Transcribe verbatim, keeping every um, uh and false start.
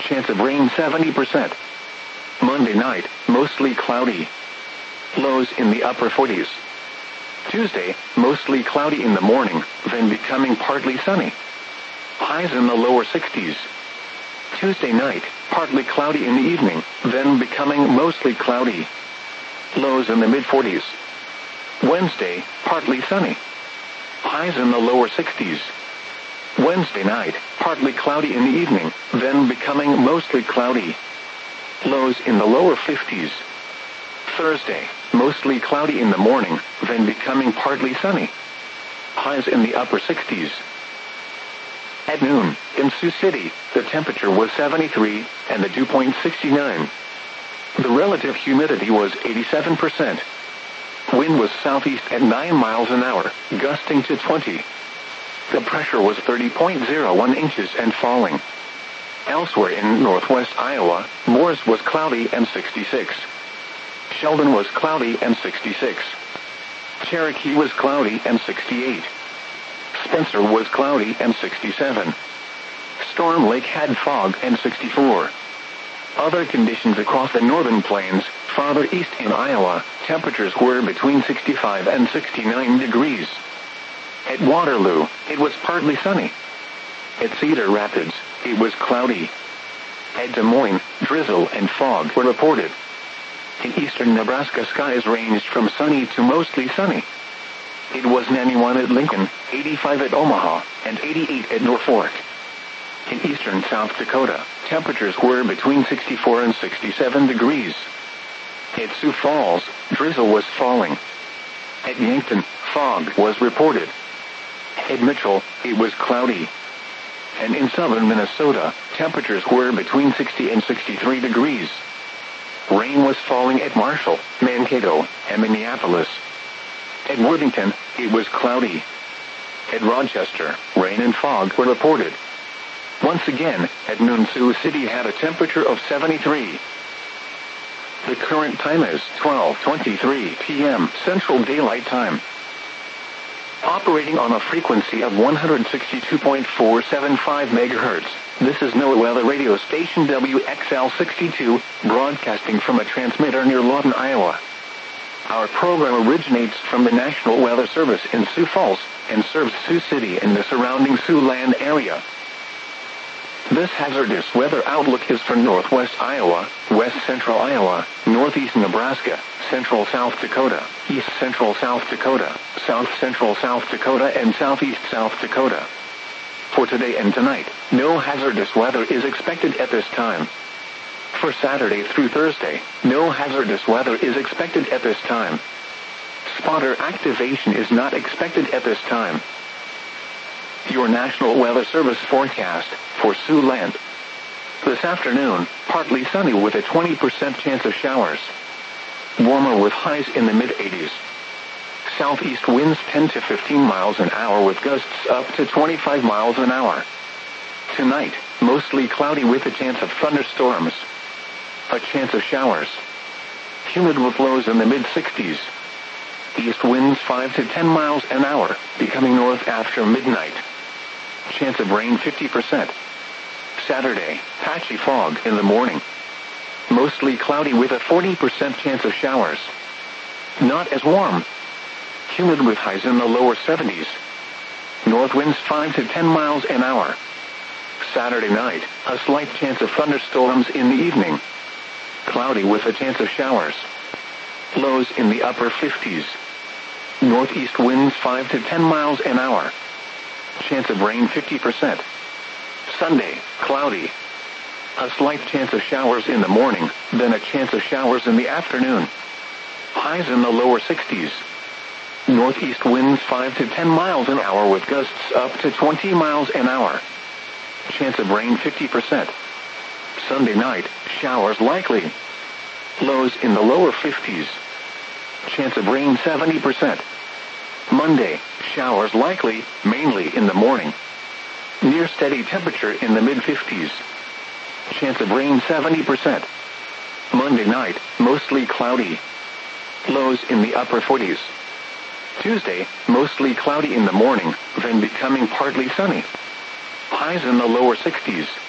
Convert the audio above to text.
Chance of rain seventy percent. Monday night, mostly cloudy. Lows in the upper forties. Tuesday, mostly cloudy in the morning, then becoming partly sunny. Highs in the lower sixties. Tuesday night, partly cloudy in the evening, then becoming mostly cloudy. Lows in the mid forties. Wednesday, partly sunny. Highs in the lower sixties. Wednesday night, partly cloudy in the evening, then becoming mostly cloudy. Lows in the lower fifties. Thursday, mostly cloudy in the morning, then becoming partly sunny. Highs in the upper sixties. At noon, in Sioux City, the temperature was seventy-three, and the dew point sixty-nine. The relative humidity was eighty-seven percent. Wind was southeast at nine miles an hour, gusting to twenty. The pressure was thirty point zero one inches and falling. Elsewhere in northwest Iowa, Moores was cloudy and sixty-six. Sheldon was cloudy and sixty-six. Cherokee was cloudy and sixty-eight. Spencer was cloudy and sixty-seven. Storm Lake had fog and sixty-four. Other conditions across the northern plains, farther east in Iowa, temperatures were between sixty-five and sixty-nine degrees. At Waterloo, it was partly sunny. At Cedar Rapids, it was cloudy. At Des Moines, drizzle and fog were reported. In eastern Nebraska, skies ranged from sunny to mostly sunny. It was ninety-one at Lincoln, eighty-five at Omaha, and eighty-eight at Norfolk. In eastern South Dakota, temperatures were between sixty-four and sixty-seven degrees. At Sioux Falls, drizzle was falling. At Yankton, fog was reported. At Mitchell, it was cloudy. And in southern Minnesota, temperatures were between sixty and sixty-three degrees. Rain was falling at Marshall, Mankato, and Minneapolis. At Worthington, it was cloudy. At Rochester, rain and fog were reported. Once again, at noon, Sioux City had a temperature of seventy-three. The current time is twelve twenty-three p m Central Daylight Time. Operating on a frequency of one hundred sixty-two point four seven five megahertz, this is NOAA Weather Radio Station W X L sixty-two, broadcasting from a transmitter near Lawton, Iowa. Our program originates from the National Weather Service in Sioux Falls, and serves Sioux City and the surrounding Siouxland area. This hazardous weather outlook is for northwest Iowa, west central Iowa, northeast Nebraska, central South Dakota, east central South Dakota, south central South Dakota, and southeast South Dakota. For today and tonight, no hazardous weather is expected at this time. For Saturday through Thursday, no hazardous weather is expected at this time. Spotter activation is not expected at this time. Your National Weather Service forecast for Siouxland. This afternoon, partly sunny with a twenty percent chance of showers. Warmer with highs in the mid eighties. Southeast winds ten to fifteen miles an hour with gusts up to twenty-five miles an hour. Tonight, mostly cloudy with a chance of thunderstorms. A chance of showers. Humid with lows in the mid sixties. East winds five to ten miles an hour, becoming north after midnight. Chance of rain fifty percent. Saturday, patchy fog in the morning. Mostly cloudy with a forty percent chance of showers. Not as warm. Humid with highs in the lower seventies. North winds five to ten miles an hour. Saturday night, a slight chance of thunderstorms in the evening. Cloudy with a chance of showers. Lows in the upper fifties. Northeast winds five to ten miles an hour. Chance of rain fifty percent. Sunday, cloudy. A slight chance of showers in the morning, then a chance of showers in the afternoon. Highs in the lower sixties. Northeast winds five to ten miles an hour with gusts up to twenty miles an hour. Chance of rain fifty percent. Sunday night, showers likely. Lows in the lower fifties. Chance of rain seventy percent. Monday, showers likely, mainly in the morning. Near steady temperature in the mid fifties. Chance of rain seventy percent. Monday night, mostly cloudy. Lows in the upper forties. Tuesday, mostly cloudy in the morning, then becoming partly sunny. Highs in the lower sixties.